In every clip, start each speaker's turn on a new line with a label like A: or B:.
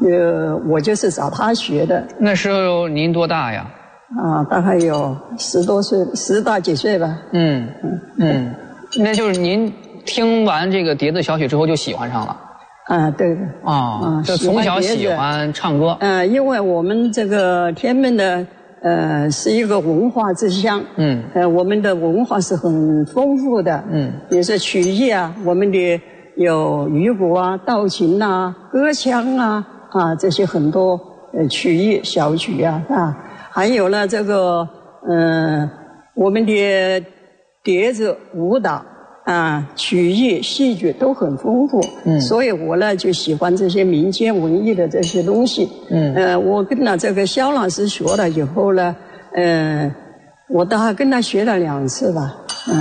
A: 我就是找他学的。
B: 那时候您多大呀？
A: 大概有10多岁，10大几岁吧。
B: 那就是您听完这个碟子小曲之后就喜欢上了。
A: 对的。
B: 就从小喜欢唱歌。
A: 因为我们这个天门的是一个文化之乡。我们的文化是很丰富的。比如说曲艺啊，我们的有渔鼓啊、道琴啊、歌腔啊这些很多曲艺小曲啊还有呢这个我们的碟子舞蹈曲艺戏剧都很丰富。所以我呢就喜欢这些民间文艺的这些东西。我跟了这个肖老师学了以后呢，我大概跟他学了2次吧。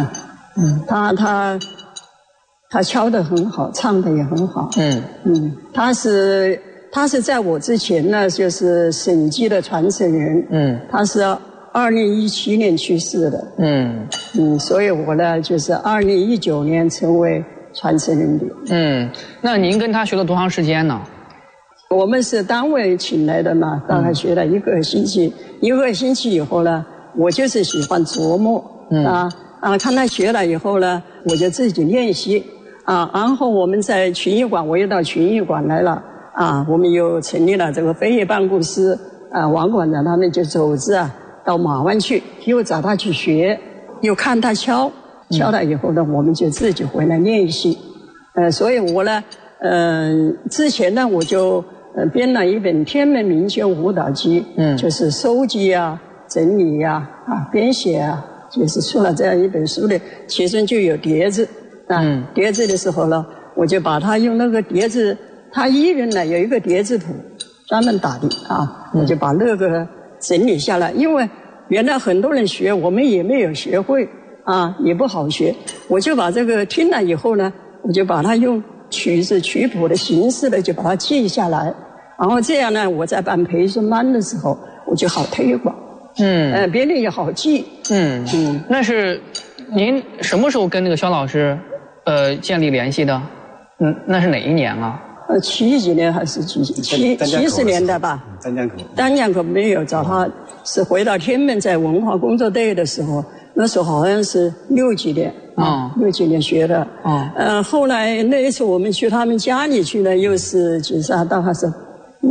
A: 他敲得很好，唱得也很好。他是在我之前呢，就是沈记的传承人。他是2017年去世的。所以我呢就是2019年成为传承人的。
B: 那您跟他学了多长时间呢？
A: 我们是单位请来的嘛，大概学了1个星期。1个星期以后呢，我就是喜欢琢磨看他学了以后呢，我就自己练习然后我们在群艺馆，我又到群艺馆来了我们又成立了这个非遗办公室。王馆长他们就组织到马湾去，又找他去学，又看他敲了以后呢，我们就自己回来练习。所以我呢之前呢我就编了一本《天门民间舞蹈集》。就是收集整理编写就是出了这样一本书的，其中就有碟子。碟子的时候呢，我就把它用那个碟子，他一人呢有一个碟子谱专门打的我就把那个整理下来。因为原来很多人学，我们也没有学会也不好学，我就把这个听了以后呢，我就把它用曲子曲谱的形式呢就把它记下来，然后这样呢我在办培训班的时候我就好推广。别人也好记。
B: 那是您什么时候跟那个肖老师建立联系的？那是哪一年啊？70几年还是70年代吧。丹江口没有找他，是回到天门在文化工作队的时候，那时候好像是60几年60几年学的。后来那一次我们去他们家里去呢，又是大概是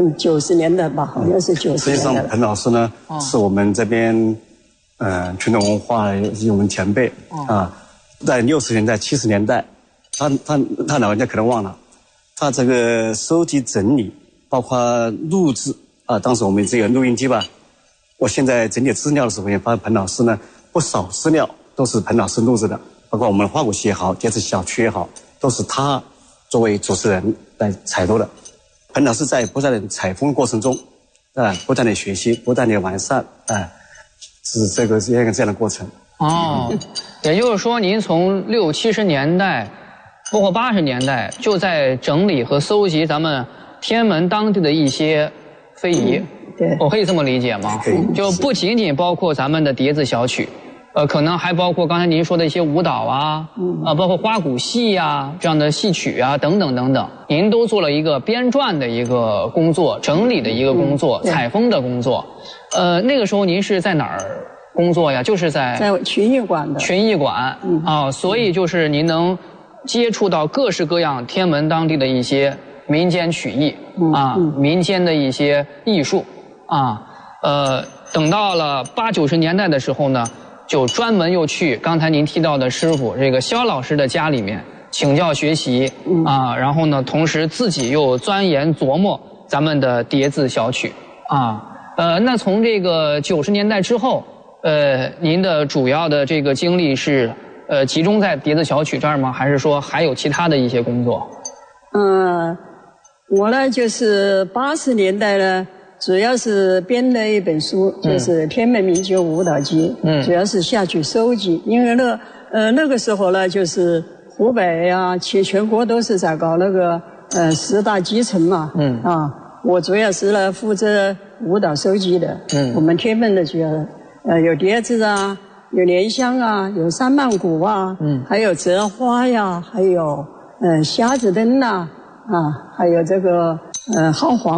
B: 90年代吧，好像是90年代。
C: 实际上彭老师呢是我们这边传统文化我们前辈在60年代70年代，他老人家可能忘了，他这个收集整理包括录制当时我们这个录音机吧，我现在整理资料的时候也发现彭老师呢不少资料都是彭老师录制的，包括我们花鼓戏也好，碟子小曲也好，都是他作为主持人来采录的。彭老师在不断的采风过程中不断的学习，不断的完善是这样的过程。
B: 也就是说您从60、70年代包括80年代就在整理和搜集咱们天门当地的一些非遗。
A: 对，
B: 我可以这么理解吗？就不仅仅包括咱们的碟子小曲，可能还包括刚才您说的一些舞蹈包括花鼓戏这样的戏曲等等等等，您都做了一个编撰的一个工作，整理的一个工作，采风的工作。那个时候您是在哪儿工作呀？就是在
A: 群艺馆的。群
B: 艺馆所以就是您能接触到各式各样天门当地的一些民间曲艺民间的一些艺术等到了80、90年代的时候呢，就专门又去刚才您提到的师傅这个肖老师的家里面请教学习然后呢，同时自己又钻研琢磨咱们的碟子小曲那从这个90年代之后，您的主要的这个精力是集中在碟子小曲这儿吗？还是说还有其他的一些工作？
A: 我呢就是80年代呢，主要是编了一本书，就是《天门民间舞蹈集》，主要是下去收集，因为那个时候呢，就是湖北全国都是在搞那个10大集成嘛，我主要是呢负责舞蹈收集的，我们天门的主要有碟子有莲香有三曼鼓还有折花还有瞎子灯还有这个浩黄。